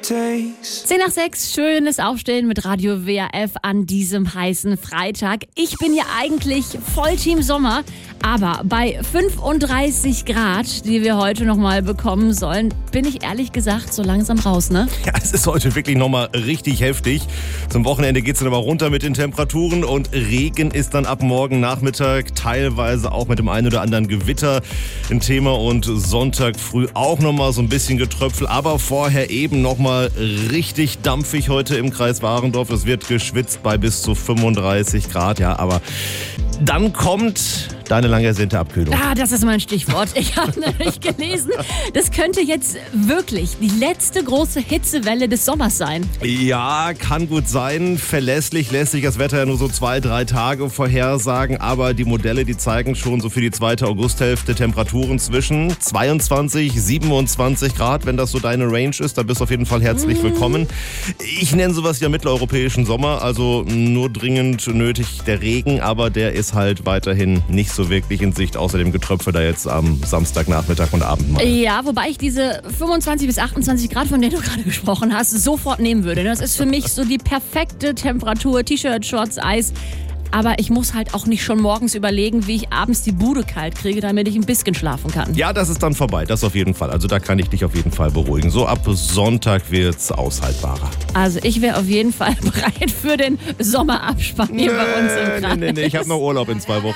takes. 10 nach 6, schönes Aufstehen mit Radio WRF an diesem heißen Freitag. Ich bin ja eigentlich voll Team Sommer, aber bei 35 Grad, die wir heute nochmal bekommen sollen, bin ich ehrlich gesagt so langsam raus, ne? Ja, es ist heute wirklich nochmal richtig heftig. Zum Wochenende geht es dann aber runter mit den Temperaturen und Regen ist dann ab morgen Nachmittag, teilweise auch mit dem einen oder anderen Gewitter ein Thema und Sonntag früh auch nochmal so ein bisschen Getröpfel, aber vorher eben nochmal richtig dampfig heute im Kreis Warendorf. Es wird geschwitzt bei bis zu 35 Grad, ja, aber dann kommt deine lang ersehnte Abkühlung. Ah, das ist mein Stichwort. Ich habe nämlich gelesen, das könnte jetzt wirklich die letzte große Hitzewelle des Sommers sein. Ja, kann gut sein. Verlässlich lässt sich das Wetter ja nur so 2-3 Tage vorhersagen, aber die Modelle, die zeigen schon so für die zweite Augusthälfte Temperaturen zwischen 22, 27 Grad. Wenn das so deine Range ist, dann bist du auf jeden Fall herzlich willkommen. Ich nenne sowas ja mitteleuropäischen Sommer, also nur dringend nötig der Regen, aber der ist halt weiterhin nicht so wirklich in Sicht, außer dem Getröpfel da jetzt am Samstagnachmittag und Abend mal. Ja, wobei ich diese 25 bis 28 Grad, von denen du gerade gesprochen hast, sofort nehmen würde. Das ist für mich so die perfekte Temperatur, T-Shirt, Shorts, Eis. Aber ich muss halt auch nicht schon morgens überlegen, wie ich abends die Bude kalt kriege, damit ich ein bisschen schlafen kann. Ja, das ist dann vorbei, das auf jeden Fall. Also da kann ich dich auf jeden Fall beruhigen. So ab Sonntag wird's aushaltbarer. Also ich wäre auf jeden Fall bereit für den Sommerabspann hier bei uns im Kreis. Nee, ich habe noch Urlaub in 2 Wochen.